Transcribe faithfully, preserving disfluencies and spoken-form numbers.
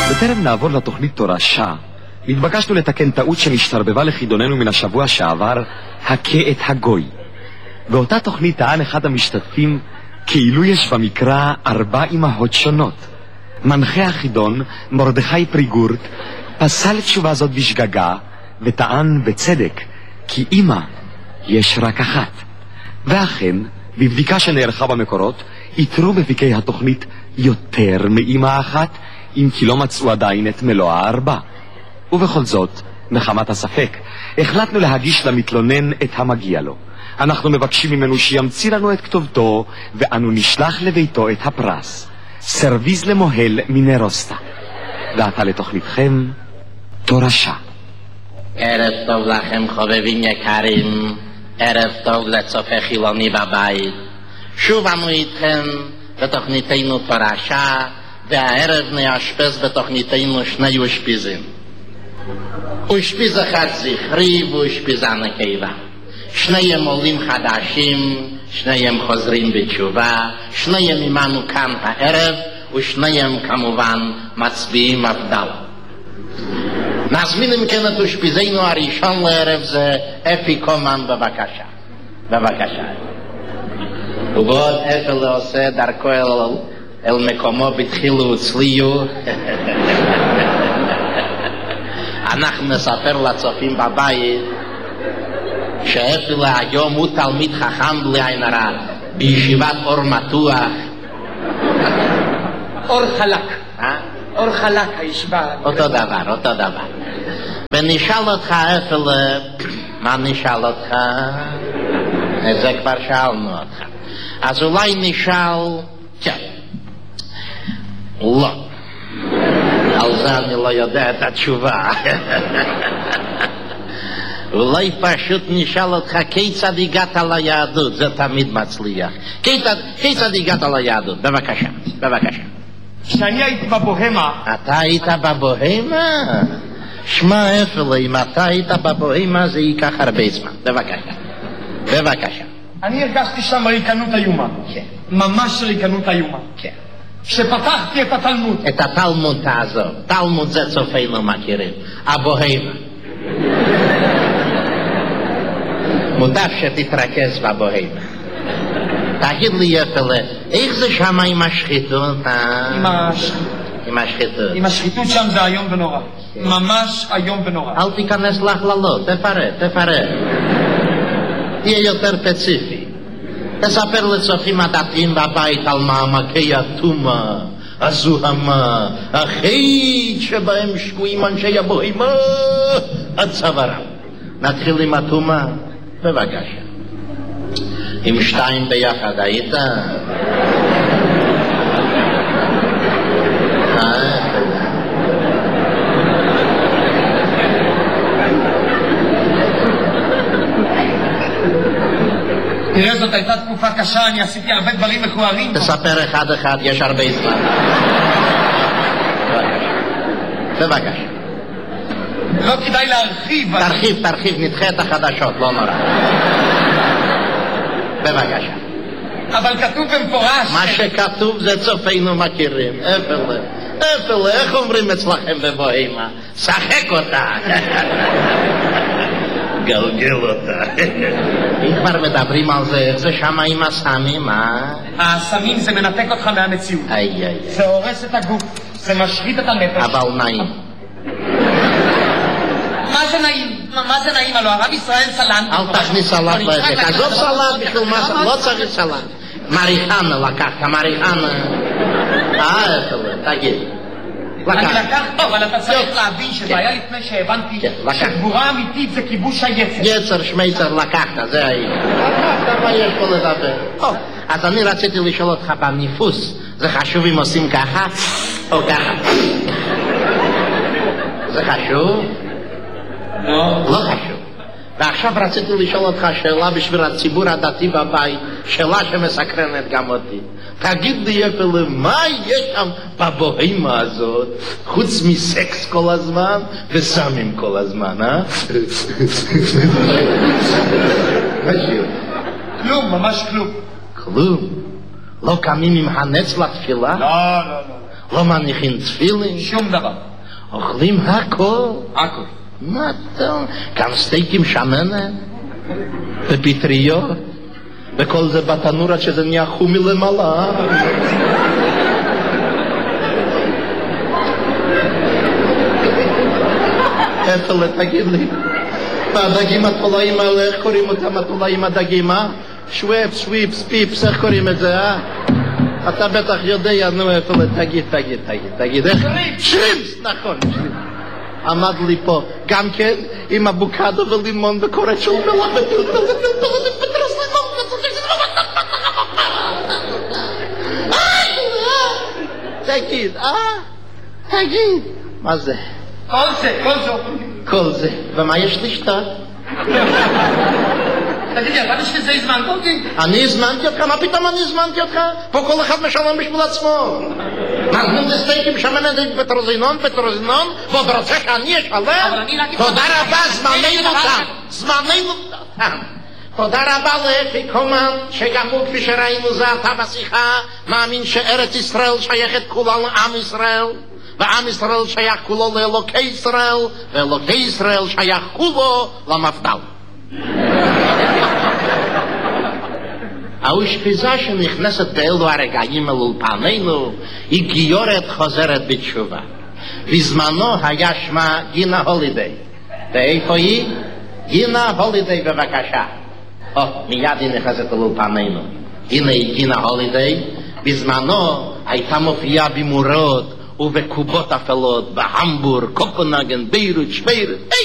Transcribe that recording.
בטרם נעבור לתוכנית תורשה, התבקשנו לתקן טעות שנשתרבבה לחידוננו מן השבוע שעבר, הכה את הגוי. באותה תוכנית טען אחד המשתתפים כאילו יש במקרא ארבע אמהות שונות. מנחה החידון, מרדכי פריגורט, פסל תשובה זאת בשגגה וטען בצדק כי אמא יש רק אחת. ואכן, בבדיקה שנערכה במקורות, יתרו בפיקי התוכנית יותר מאמא אחת, אם כי לא מצאו עדיין את מלוא הארבע. ובכל זאת, מחמת הספק, החלטנו להגיש למתלונן את המגיע לו. אנחנו מבקשים ממנו שימציא לנו את כתובתו, ואנו נשלח לביתו את הפרס. סרוויז למוהל מנרוסטה. ועתה לתוכניתכם, תורשה. ערב טוב לכם חובבים יקרים, ערב טוב לצופה חילוני בבית. שוב אנו איתכם בתוכניתנו תורשה, והערב נאשפז בתוכניתנו שני אושפיזים. אושפיז אחד זכרי ואושפיזה נקבה. שניהם עולים חדשים, שניהם חוזרים בתשובה, שניהם עמנו כאן הערב, ושניהם כמובן מצביעים הבדל. נזמין אם כן את אושפיזנו הראשון לערב זה אפי קומן, בבקשה. בבקשה. ובעוד אפי לא עושה דרכו אל, אל מקומו בתחילו וצליו. אנחנו נספר לצופים בבית שאפי להיום הוא תלמיד חכם בלי עין הרע בישיבת אור מתוח. אור חלק. אה? אור חלק הישיבה. אותו דבר, אותו דבר. ונשאל אותך אפי, מה נשאל אותך? את זה כבר שאלנו אותך. אז אולי נשאל, כן, לא. על זה אני לא יודע את התשובה. אולי פשוט נשאל אותך כיצד הגעת ליהדות, זה תמיד מצליח. כיצד, כיצד הגעת ליהדות? בבקשה, בבקשה. כשאני הייתי בבוהמה. אתה היית בבוהמה? שמע אפילו, אם אתה היית בבוהמה זה ייקח הרבה זמן. בבקשה, בבקשה. אני הרגשתי שם ריקנות איומה. כן. ממש ריקנות איומה. כן. כשפתחתי את התלמוד. את התלמוד תעזוב. תלמוד זה צופינו מכירים. הבוהמה. מוטב שתתרכז בבוהמה. תגיד לי יפלה, איך זה שם עם השחיתות? עם השחיתות. עם השחיתות. עם השחיתות שם זה היום ונורא. ממש היום ונורא. אל תיכנס להכללות, תפרט, תפרט. תהיה יותר ספציפי. תספר לצופים הדתיים בבית על מעמקי התומה, הזוהמה, החית שבהם שקועים אנשי הבוהמה, הצווארם. נתחיל עם התומה, בבקשה. עם שתיים ביחד היית? תראה, זאת הייתה תקופה קשה, אני עשיתי הרבה דברים מכוערים. תספר אחד אחד, יש הרבה זמן. בבקשה. לא כדאי להרחיב. תרחיב, תרחיב, נדחה את החדשות, לא נורא. בבקשה. אבל כתוב במפורש. מה שכתוב זה צופינו מכירים. אפלה, אפלה, איך אומרים אצלכם בבוהמה? שחק אותה. גלגל אותה. אם כבר מדברים על זה, איך זה שמה עם הסמים, אה? הסמים זה מנתק אותך מהמציאות. איי, איי. זה הורס את הגוף, זה משחית את הנפש. אבל נעים. מה זה נעים? מה זה נעים? הלוא הרב ישראל סלן. אל תכניס סלט בעסק. עזוב סלט בשביל מה? לא צריך סלט. מריחנה לקחת, מריחנה. אה, תגיד. אני לקחת, אבל אתה צריך להבין שזה היה לפני שהבנתי שגבורה אמיתית זה כיבוש היצר. יצר, שמייצר, לקחת, זה היה. לקחת, מה יש פה לדבר? אז אני רציתי לשאול אותך בניפוס, זה חשוב אם עושים ככה או ככה? זה חשוב? לא. לא חשוב. ועכשיו רציתי לשאול אותך שאלה בשביל הציבור הדתי בבית, שאלה שמסקרנת גם אותי. תגיד לי אפילו, מה יש שם בבוהמה הזאת, חוץ מסקס כל הזמן וסמים כל הזמן, אה? כלום, ממש כלום. כלום? לא קמים עם הנץ לתפילה? לא, לא, לא. לא מניחים תפילין, שום דבר. אוכלים הכל. הכל. מה טוב? כאן סטייקים שמנת, ופטריות, וכל זה בתנור עד שזה נהיה חומי למעלה. אפלה, תגיד לי, והדגים התולעים האלה, איך קוראים אותם התולעים הדגים, אה? שוויפ, שוויפס, פיפס, איך קוראים את זה, אה? אתה בטח יודע, נו, אפלה, תגיד, תגיד, תגיד, תגיד, איך? שרימפס, נכון, שרימפס. עמד לי פה, גם כן, עם אבוקדו ולימון וקוראת של מלה ופלפל ופלפל ופטרס לימון תגיד, אה? תגיד. מה זה? כל זה, כל זה. כל זה. ומה יש לשתות? תגיד לי, אתה שזה הזמנת אותי? אני הזמנתי אותך? מה פתאום אני הזמנתי אותך? פה כל אחד משלם בשביל עצמו. נתנו זה סטייקים שמנת פטרוזינון, פטרוזינון, ועוד רוצה שאני אשלם? תודה רבה, זמננו תם. זמננו תם. תודה רבה לאפי קומן, שגם הוא כפי שראינו זה אתה בשיחה, מאמין שארץ ישראל שייכת כולה לעם ישראל, ועם ישראל שייך כולו לאלוקי ישראל, ואלוקי ישראל שייך כולו למפד"ל. האושפיזה שנכנסת באלו הרגעים אל אולפנינו היא גיורת חוזרת בתשובה. בזמנו היה שמה גינה הולידיי. ואיפה היא? גינה הולידיי בבקשה. או, מיד היא נכנסת אל אולפנינו. הנה היא גינה הולידיי. בזמנו הייתה מופיעה במורות ובקובות אפלות בהמבורג, קופנהגן, ביירות, שוויירות.